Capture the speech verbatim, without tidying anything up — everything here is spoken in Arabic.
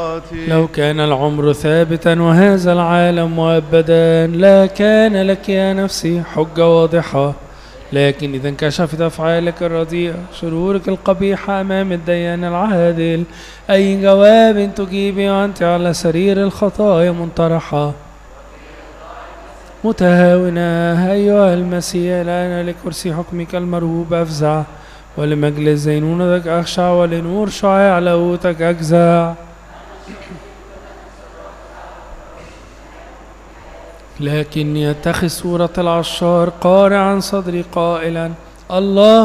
لو كان العمر ثابتا وهذا العالم مؤبدا لا كان لك يا نفسي حجة واضحة، لكن إذا انكشفت أفعالك الرديئة شرورك القبيحة أمام الديان العادل أي جواب تجيبي وأنت على سرير الخطايا منطرحة متهاونة؟ أيها المسيح الآن لكرسي حكمك المرهوب أفزع، ولمجلس زينونتك أخشع، ولنور شعاع لاهوتك أجزع. لكني أتخذ صورة العشار قارعا صدري قائلا الله